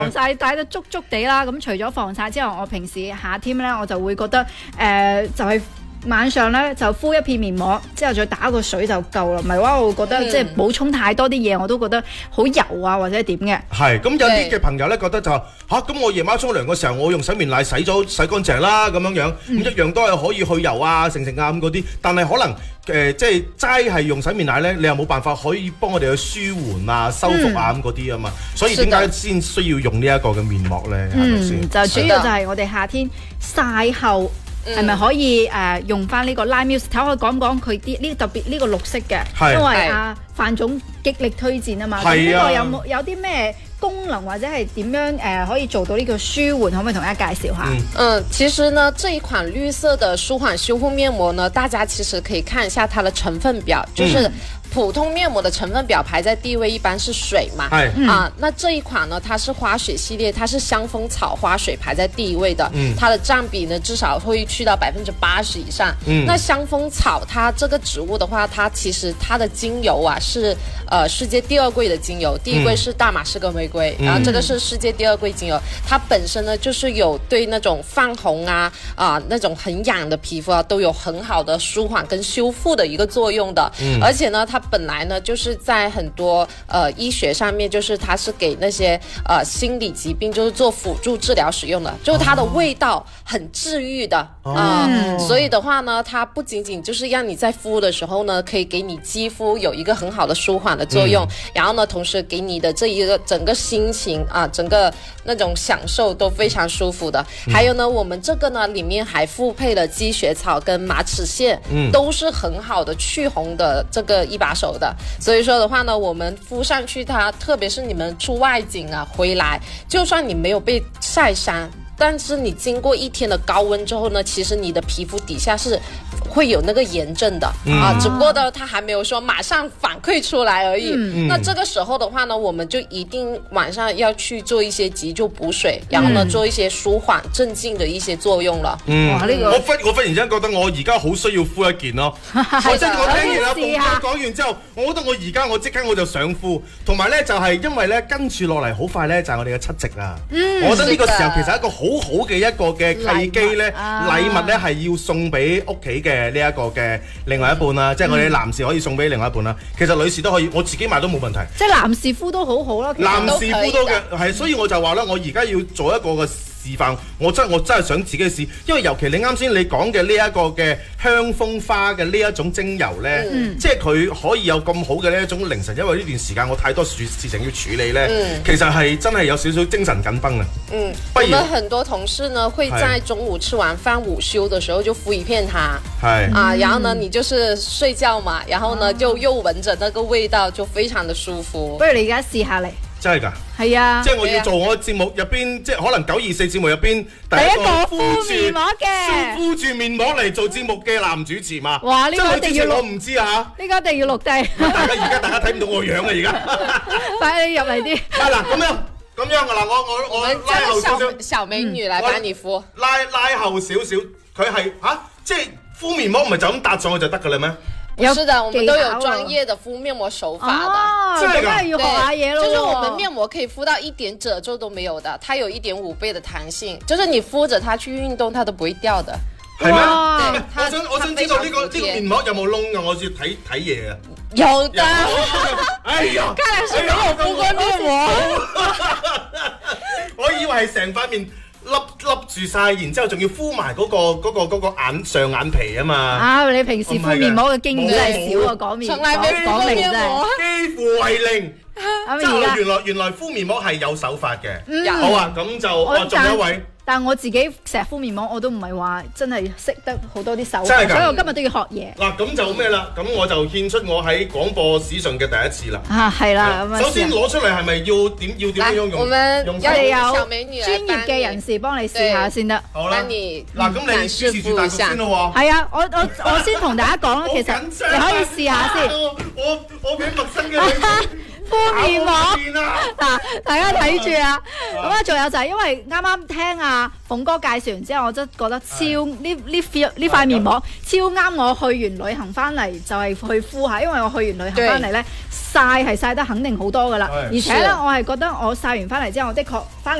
防曬帶得足足地啦。咁除咗防曬之後，我平時夏天咧我就會覺得就係、晚上咧就敷一片面膜，之後再打個水就夠啦。唔係話我覺得即係補充太多啲嘢，我都覺得好油啊或者點嘅。 係咁有啲嘅朋友咧覺得就咁我夜晚沖涼嘅時候，我用洗面奶洗乾淨啦咁樣樣，咁一樣都係可以去油啊、成啊咁嗰啲。但係可能即係齋係用洗面奶咧，你又冇辦法可以幫我哋去舒緩啊、修復啊咁嗰啲啊嘛。所以點解先需要用呢一個嘅面膜咧？係咪先？ 就主要就係我哋夏天曬後。係咪可以用翻呢個 Lime Mousse？睇我講講佢啲呢特別呢個綠色嘅，因為范總極力推薦啊嘛。咁呢個有啲咩功能或者係點樣可以做到呢個舒緩？可唔可以同大家介紹下？ 其實呢，這一款綠色的舒緩修復面膜呢，大家其實可以看一下它的成分表，就是普通面膜的成分表排在第一位，一般是水嘛。那這一款呢，它是花水系列，它是香蜂草花水排在第一位的，它的佔比呢至少會去到80%以上。那香蜂草它這個植物的話，它其實它的精油啊是世界第2貴的精油，第1貴是大馬士革玫瑰，然後這個是世界第2貴精油，它本身呢就是有對那種泛紅那種很癢的皮膚都有很好的舒緩跟修復的一個作用的，而且呢它本來呢就是在很多醫學上面，就是它是給那些心理疾病就是做輔助治療使用的，就是它的味道很治癒的所以的話呢，它不僅僅就是讓你在敷的時候呢，可以給你肌膚有一個很好的舒緩的作用，然後呢，同時給你的這一個整個心情整個那種享受都非常舒服的。還有呢，我們這個呢裡面還附配了積雪草跟馬齒莧，都是很好的去紅的這個一把手的。所以說的話呢，我們敷上去它，特別是你們出外景回來，就算你沒有被曬傷，但是你經過1天的高溫之後呢，其實你的皮膚底下是會有那個炎症的只不過呢，它還沒有說馬上反饋出來而已。那這個時候的話呢，我們就一定晚上要去做一些急救補水，然後呢做一些舒緩鎮靜的一些作用了。 哇，呢個我忽然之間覺得我而家好需要敷一件咯。我聽完阿鳳哥講完之後，我覺得我而家我即刻我就想敷，同埋咧就係因為咧跟住落嚟好快咧就係我哋嘅七夕啊。我覺得呢個時候其實係一個好好嘅一個嘅契機咧，禮物咧係要送俾屋企嘅呢一個嘅另外一半啦，即係我哋男士可以送俾另外一半啦。其實女士都可以，我自己買都冇問題。 即係男士敷都好好啦， 男士敷都嘅係，所以我就話啦，我而家要做一個嘅示範，我真係想自己試，因為尤其你啱先你講嘅呢一個嘅香蜂花嘅呢一種精油咧，即係佢可以有咁好嘅呢一種凌晨，因為呢段時間我太多事情要處理咧，其實係真係有少少精神緊繃啊。 我們很多同事呢會在中午吃完飯午休的時候就敷一片它，然後呢你就是睡覺嘛，然後呢就又聞着那個味道，就非常的舒服。 不如你而家試下嚟。 真係㗎？ 係啊！ 即係我要做我節目入邊，即係可能924節目入邊第一個敷面膜嘅， 敷住面膜嚟做節目嘅男主持嘛。 哇！呢個一定要錄， 我唔知啊。呢個一定要錄低。 大家睇唔到我樣啊！而家快啲入嚟啲。 嗱，咁樣㗎啦，我拉後少少。 小美女嚟幫你敷。 拉後少少，佢係即係敷面膜唔係就咁搭上去就得㗎啦咩？ 是的，我們都有專業的敷面膜手法的。 真係要學下嘢咯。 就是我們面膜可以敷到一點褶皺都沒有的，它有1.5倍的彈性，就是你敷着它去運動，它都不會掉的。 係咩？我想知道呢個面膜有冇窿㗎？我要睇嘢啊。 有的。 哎呀， 看來是沒有敷過面膜。 我以為係成塊面笠住晒，然之後仲要敷埋嗰個上眼皮啊嘛！ 你平時敷面膜嘅經驗真係少啊，講面膜講嚟真係幾乎為零。即係原來敷面膜係有手法嘅。好啊，咁就仲有一位。 但我自己成日敷面膜，我都唔係話真係識得好多啲手法，所以我今日都要學嘢。 嗱，咁就咩啦？咁我就獻出我喺廣播史上嘅第一次啦。 係啦，咁啊。首先攞出嚟係咪要點樣用？ 我們有專業嘅人士幫你試下先得。 好啦，嗱，咁你主持住大局先咯喎。 係啊，我先同大家講啦，其實你可以試下先。 我俾陌生嘅你。 敷面膜嗱，大家睇住啊！咁啊，仲有就係因為啱啱聽阿鳳哥介紹完之後，我真覺得呢塊面膜超啱我去完旅行翻嚟就係去敷下，因為我去完旅行翻嚟咧曬係曬得肯定好多噶啦，而且咧我係覺得我曬完翻嚟之後，我的確翻嚟。